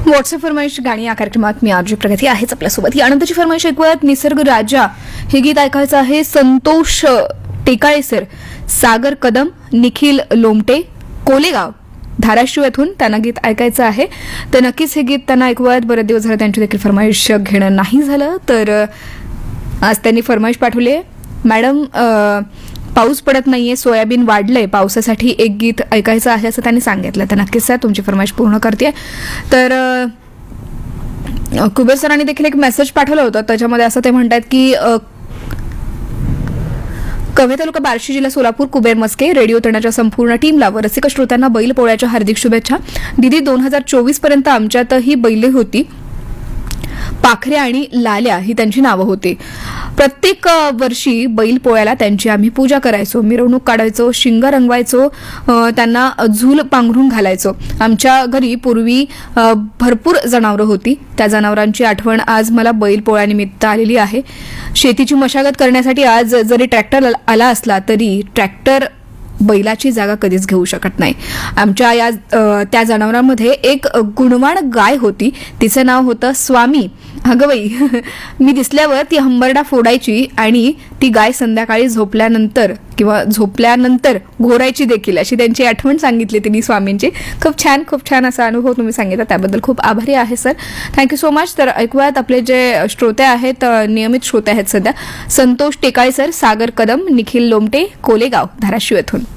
WhatsApp फरमाईश गाणी या कार्यक्रमात मी आरजी प्रगती आहेच आपल्यासोबत. यानंतरची फरमाईश ऐकूयात. निसर्ग राजा हे गीत ऐकायचं आहे. संतोष टेकाळे सर, सागर कदम, निखिल लोमटे, कोलेगाव धाराशिव येथून त्यांना गीत ऐकायचं आहे. तर नक्कीच हे गीत त्यांना ऐकूयात. बरेच दिवस झाले त्यांची देखील फरमाईश घेणं नाही झालं, तर आज त्यांनी फरमाईश पाठवली आहे. मॅडम, पाऊस पडत नाहीये, सोयाबीन वाढलंय, पावसासाठी एक गीत ऐकायचं आहे असं त्यांनी सांगितलं. तर नक्कीच सर तुमची फरमाईश पूर्ण करते. तर कुबेर सरांनी देखील एक मेसेज पाठवलं होतं. त्याच्यामध्ये असं ते म्हणतात की कव्हे तालुका बार्शी जिल्हा सोलापूर, कुबेर मस्के, रेडिओ तळण्याच्या संपूर्ण टीमला व रसिक श्रोत्यांना बैल पोळ्याच्या हार्दिक शुभेच्छा. दिदी 2024 पर्यंत आमच्यातही बैल होती. पाखऱ्या आणि लाल्या ही त्यांची नावं होती. प्रत्येक वर्षी बैल पोळ्याला त्यांची आम्ही पूजा करायचो, मिरवणूक काढायचो, शिंग रंगवायचो, त्यांना झूल पांघरून घालायचो. आमच्या घरी पूर्वी भरपूर जनावरं होती. त्या जनावरांची आठवण आज मला बैल पोळ्यानिमित्त आलेली आहे. शेतीची मशागत करण्यासाठी आज जरी ट्रॅक्टर आला असला तरी ट्रॅक्टर बैलाची जागा कधीच घेऊ शकत नाही. आमच्या या त्या जनावरांमध्ये एक गुणवान गाय होती. तिचं नाव होतं स्वामी. अगं बाई, मी दिसल्यावर ती हंबरडा फोडायची आणि ती गाय संध्याकाळी झोपल्यानंतर घोरायची देखील, अशी त्यांची आठवण सांगितली तिने स्वामींची. खूप छान असा अनुभव तुम्ही सांगितला, त्याबद्दल खूप आभारी आहे सर. Thank you so much. तर ऐकूयात आपले जे श्रोते आहेत, नियमित श्रोते आहेत सध्या. संतोष टेकाळे सर, सागर कदम, निखिल लोमटे, कोलेगाव धाराशिव येथून.